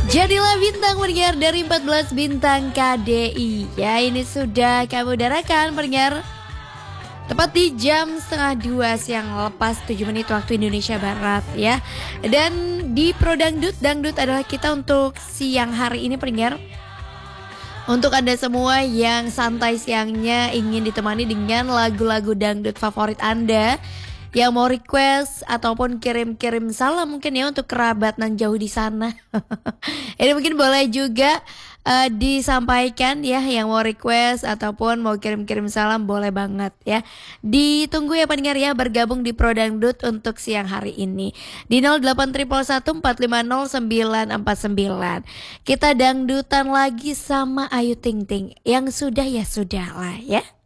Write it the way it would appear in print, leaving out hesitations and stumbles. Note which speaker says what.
Speaker 1: Jadilah bintang pendengar dari 14 bintang KDI. Ya, ini sudah kami udarakan pendengar. Tepat di jam setengah 2 siang lepas 7 menit waktu Indonesia Barat ya. Dan di Pro Dangdut, Dangdut adalah kita untuk siang hari ini pendengar. Untuk Anda semua yang santai siangnya ingin ditemani dengan lagu-lagu dangdut favorit Anda, yang mau request ataupun kirim-kirim salam mungkin ya untuk kerabat nan jauh di sana. Ini mungkin boleh juga disampaikan ya, yang mau request ataupun mau kirim-kirim salam boleh banget ya. Ditunggu ya pendengar ya, bergabung di Pro Dangdut untuk siang hari ini di 081114500949. Kita dangdutan lagi sama Ayu Ting Ting, yang sudah ya sudah lah ya.